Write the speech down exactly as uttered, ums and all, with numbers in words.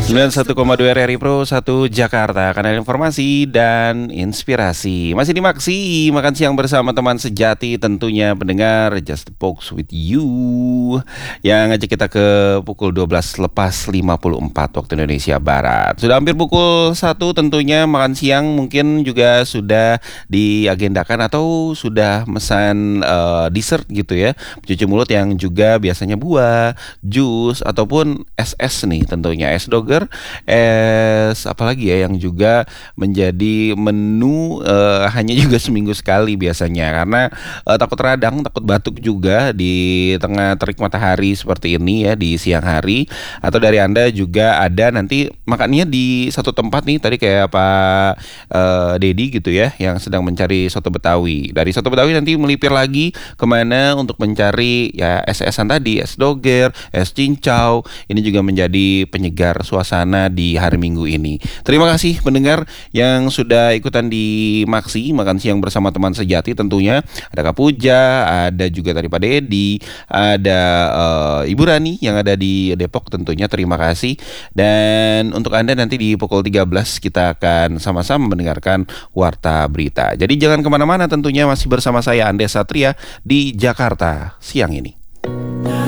sembilan puluh satu koma dua R R I Pro satu Jakarta, kanal informasi dan inspirasi. Masih di Maksi, makan siang bersama teman sejati tentunya pendengar Just the Box with You, yang ngajak kita ke pukul dua belas lepas lima puluh empat waktu Indonesia Barat. Sudah hampir pukul satu tentunya makan siang mungkin juga sudah diagendakan atau sudah mesan uh, dessert gitu ya. Cuci mulut yang juga biasanya buah, jus ataupun es es nih tentunya, es doger, es apalagi ya yang juga menjadi menu uh, hanya juga seminggu sekali biasanya karena uh, takut radang, takut batuk juga di tengah terik matahari seperti ini ya di siang hari. Atau dari Anda juga ada nanti makannya di satu tempat nih tadi kayak Pak uh, Dedi gitu ya yang sedang mencari soto Betawi. Dari soto Betawi nanti melipir lagi kemana untuk mencari ya es-esan tadi, es doger, es cincau. Ini juga menjadi penyegar suasana di hari Minggu ini. Terima kasih pendengar yang sudah ikutan di Maksi makan siang bersama teman sejati tentunya. Ada Kak Puja, ada juga tadi Pak Dedi, ada uh, Ibu Rani yang ada di Depok tentunya. Terima kasih. Dan untuk Anda nanti di pukul tiga belas kita akan sama-sama mendengarkan Warta Berita. Jadi jangan kemana-mana tentunya, masih bersama saya Andes Satria di Jakarta siang ini.